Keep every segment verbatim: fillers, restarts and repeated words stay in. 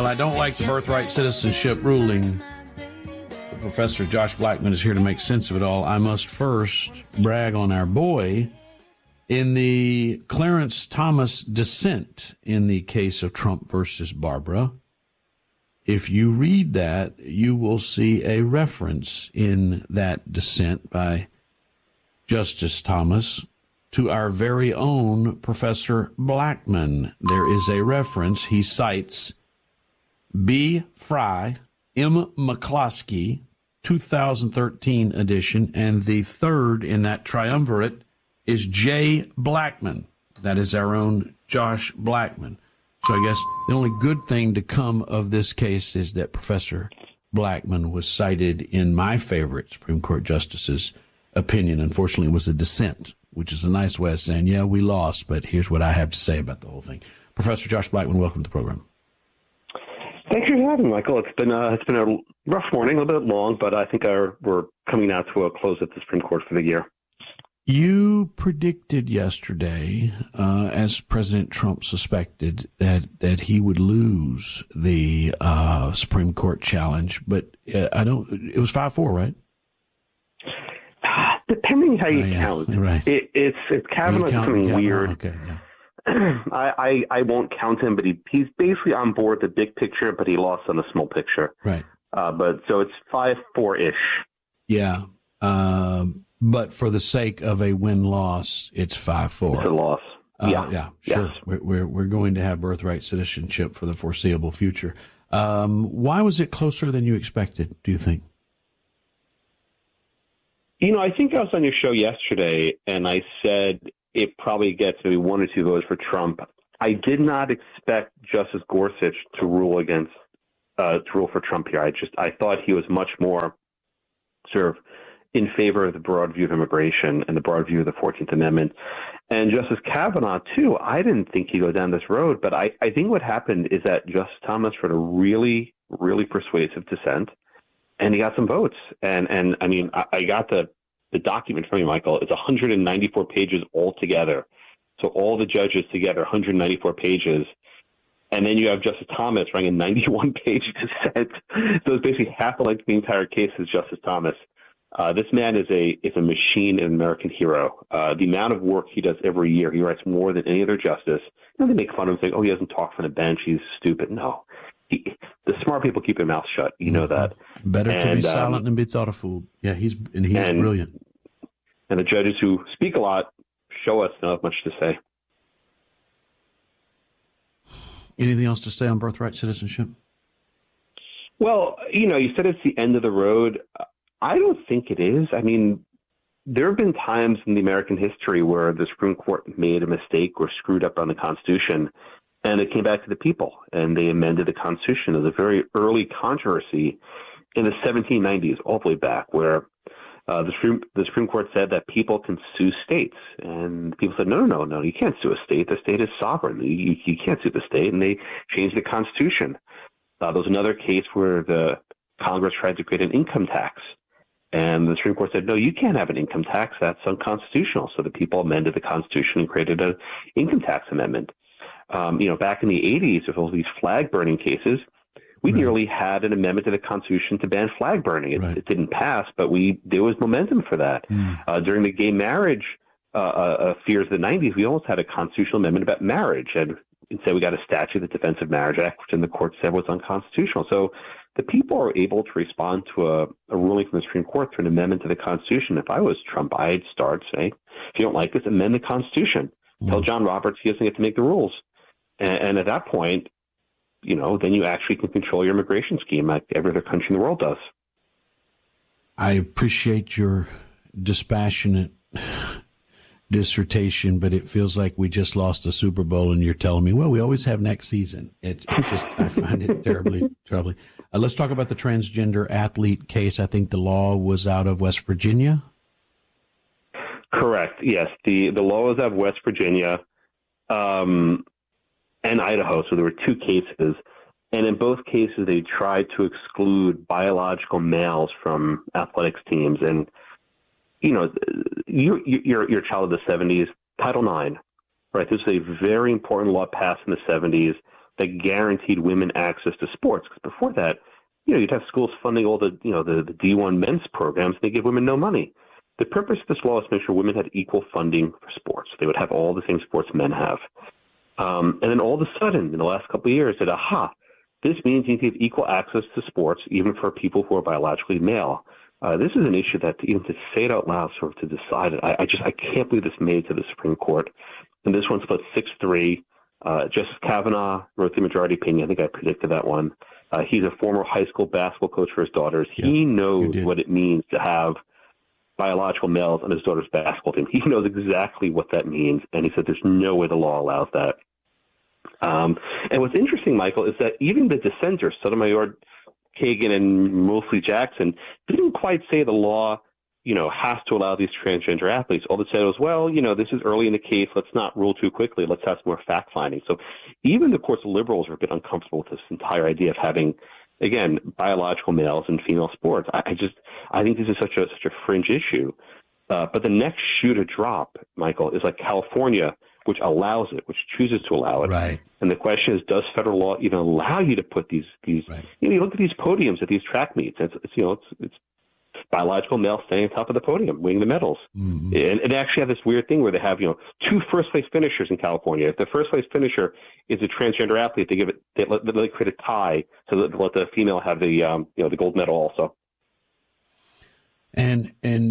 I don't like the birthright citizenship ruling, Professor Josh Blackman is here to make sense of it all. I must first brag on our boy in the Clarence Thomas dissent in the case of Trump versus Barbara. If you read that, you will see a reference in that dissent by Justice Thomas to our very own Professor Blackman. There is a reference. He cites B. Fry, M. McCloskey, two thousand thirteen edition, and the third in that triumvirate is J. Blackman. That is our own Josh Blackman. So I guess the only good thing to come of this case is that Professor Blackman was cited in my favorite Supreme Court justice's opinion. Unfortunately, it was a dissent, which is a nice way of saying, yeah, we lost, but here's what I have to say about the whole thing. Professor Josh Blackman, welcome to the program. Thanks for having me, Michael. It's been a, it's been a rough morning, a little bit long, but I think our, we're coming out to a close at the Supreme Court for the year. You predicted yesterday, uh, as President Trump suspected, that, that he would lose the uh, Supreme Court challenge, but uh, I don't. It was five four, right? Depending how you oh, yeah. count, right. it, it's it's Kavanaugh's becoming weird. Oh, okay, yeah. I, I I won't count him, but he he's basically on board the big picture, but he lost on the small picture. Right. Uh, but so it's five four ish. Yeah. Um, but for the sake of a win-loss, it's five four. It's a loss. Uh, yeah. Yeah, sure. Yes. We're, we're, we're going to have birthright citizenship for the foreseeable future. Um, why was it closer than you expected, do you think? You know, I think I was on your show yesterday, and I said it probably gets maybe one or two votes for Trump. I did not expect Justice Gorsuch to rule against, uh, to rule for Trump here. I just, I thought he was much more sort of in favor of the broad view of immigration and the broad view of the fourteenth Amendment. And Justice Kavanaugh, too, I didn't think he'd go down this road, but I, I think what happened is that Justice Thomas wrote a really, really persuasive dissent, and he got some votes. And, and I mean, I, I got the, the document from you, Michael. It's one hundred ninety-four pages altogether. So all the judges together, one hundred ninety-four pages. And then you have Justice Thomas writing a ninety-one page dissent. So it's basically half the length of the entire case is Justice Thomas. Uh, this man is a is a machine, an American hero. Uh, the amount of work he does every year, he writes more than any other justice. You know, they make fun of him saying, oh, he doesn't talk from the bench, he's stupid. No. He, the smart people keep their mouth shut. You know that. Better and, to be silent um, than be thought a fool. Yeah, he's and he's and, brilliant. And the judges who speak a lot show us not much to say. Anything else to say on birthright citizenship? Well, you know, you said it's the end of the road. I don't think it is. I mean, there have been times in the American history where the Supreme Court made a mistake or screwed up on the Constitution, and it came back to the people, and they amended the Constitution. It was a very early controversy in the seventeen nineties, all the way back, where uh, the, Supreme, the Supreme Court said that people can sue states. And people said, no, no, no, no, you can't sue a state. The state is sovereign. You, you can't sue the state. And they changed the Constitution. Uh, there was another case where the Congress tried to create an income tax. And the Supreme Court said, no, you can't have an income tax. That's unconstitutional. So the people amended the Constitution and created an income tax amendment. Um, you know, back in the eighties, with all these flag burning cases, we right. nearly had an amendment to the Constitution to ban flag burning. It, right. it didn't pass, but we there was momentum for that. Mm. Uh, during the gay marriage uh, uh, fears of the nineties, we almost had a constitutional amendment about marriage. And instead, we got a statute, the Defense of Marriage Act, which in the court said was unconstitutional. So the people are able to respond to a, a ruling from the Supreme Court through an amendment to the Constitution. If I was Trump, I'd start saying, if you don't like this, amend the Constitution. Mm. Tell John Roberts he doesn't get to make the rules. And, and at that point, you know, then you actually can control your immigration scheme like every other country in the world does. I appreciate your dispassionate dissertation, but it feels like we just lost the Super Bowl and you're telling me, well, we always have next season. It's, it's just, I find it terribly troubling. Uh, let's talk about the transgender athlete case. I think the law was out of West Virginia. Correct. Yes. The, the law was out of West Virginia. Um, and Idaho. So there were two cases. And in both cases, they tried to exclude biological males from athletics teams. And, you know, you, you're, you're a child of the seventies, Title nine, right? This is a very important law passed in the seventies that guaranteed women access to sports. Because before that, you know, you'd have schools funding all the, you know, the, the D one men's programs, and they give women no money. The purpose of this law is to make sure women had equal funding for sports. They would have all the same sports men have. Um, and then all of a sudden, in the last couple of years, said, aha, this means you need to have equal access to sports, even for people who are biologically male. Uh, this is an issue that even to say it out loud, sort of to decide it, I, I just I can't believe this made it to the Supreme Court. And this one split six three. Uh, Justice Kavanaugh wrote the majority opinion. I think I predicted that one. Uh, he's a former high school basketball coach for his daughters. Yeah, he knows what it means to have biological males on his daughter's basketball team. He knows exactly what that means, and he said there's no way the law allows that. Um, and what's interesting, Michael, is that even the dissenters, Sotomayor, Kagan, and mostly Jackson, didn't quite say the law, you know, has to allow these transgender athletes. All they said was, well, you know, this is early in the case. Let's not rule too quickly. Let's have some more fact-finding. So even the court's liberals are a bit uncomfortable with this entire idea of having, again, biological males in female sports. I, I just, I think this is such a such a fringe issue. Uh, but the next shoe to drop, Michael, is like California, which allows it, which chooses to allow it. Right. And the question is, does federal law even allow you to put these these? Right. You know, you look at these podiums at these track meets. It's, it's you know, it's it's biological males standing on top of the podium, winning the medals. Mm-hmm. And, and they actually have this weird thing where they have, you know, two first place finishers in California. If the first place finisher is a transgender athlete, they give it, they let, they create a tie so that they let the female have the, um, you know, the gold medal also. And and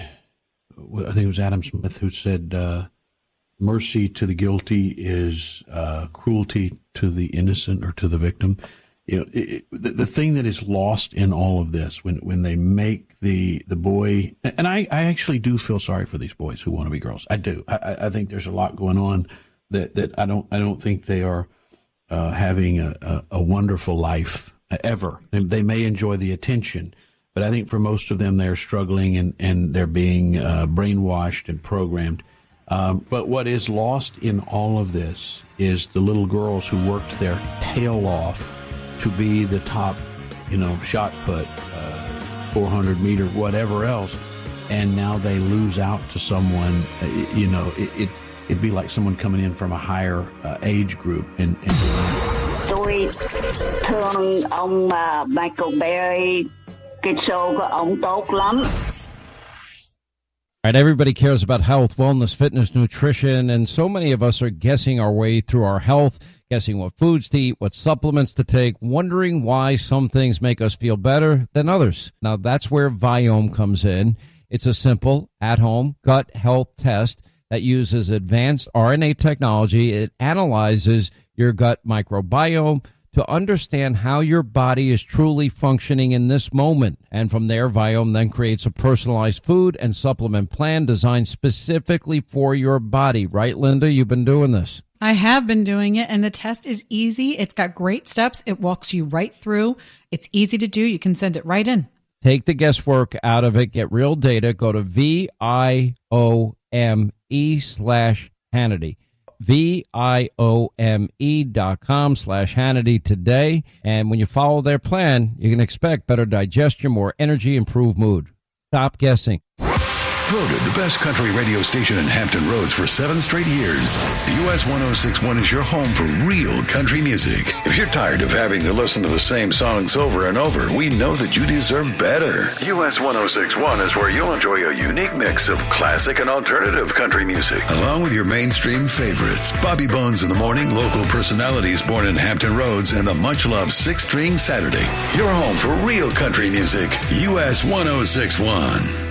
I think it was Adam Smith who said, uh, mercy to the guilty is uh, cruelty to the innocent or to the victim. You know, it, it, the, the thing that is lost in all of this, when, when they make the, the boy, and I, I actually do feel sorry for these boys who want to be girls. I do. I, I think there's a lot going on that, that I don't I don't think they are uh, having a, a, a wonderful life ever. They may enjoy the attention, but I think for most of them they're struggling and, and they're being uh, brainwashed and programmed. Um, but what is lost in all of this is the little girls who worked their tail off to be the top, you know, shot put, uh, four hundred meter, whatever else, and now they lose out to someone. Uh, you know, it, it it'd be like someone coming in from a higher uh, age group. And, and tôi thương ông uh, Michael Berry, cái show của ông tốt lắm. All right, everybody cares about health, wellness, fitness, nutrition, and so many of us are guessing our way through our health, guessing what foods to eat, what supplements to take, wondering why some things make us feel better than others. Now, that's where Viome comes in. It's a simple, at-home gut health test that uses advanced R N A technology. It analyzes your gut microbiome to understand how your body is truly functioning in this moment. And from there, Viome then creates a personalized food and supplement plan designed specifically for your body. Right, Linda? You've been doing this. I have been doing it, and the test is easy. It's got great steps. It walks you right through. It's easy to do. You can send it right in. Take the guesswork out of it. Get real data. Go to V I O M E slash Hannity. V-I-O-M-E dot com slash Hannity today. And when you follow their plan, you can expect better digestion, more energy, improved mood. Stop guessing. Voted the best country radio station in Hampton Roads for seven straight years, U S one oh six point one is your home for real country music. If you're tired of having to listen to the same songs over and over, we know that you deserve better. U S one oh six point one is where you'll enjoy a unique mix of classic and alternative country music, along with your mainstream favorites. Bobby Bones in the Morning, local personalities born in Hampton Roads, and the much-loved Six String Saturday. Your home for real country music, U S one oh six point one.